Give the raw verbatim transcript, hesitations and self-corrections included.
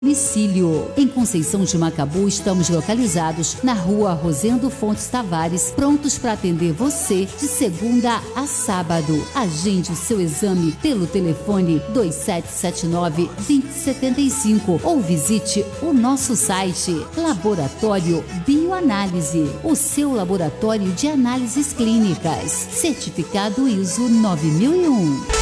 Domicílio. Em Conceição de Macabu, estamos localizados na rua Rosendo Fontes Tavares, prontos para atender você de segunda a sábado. Agende o seu exame pelo telefone dois sete sete nove, dois zero sete cinco ou visite o nosso site Laboratório Bioanálise, o seu laboratório de análises clínicas, certificado I S O nove mil e um.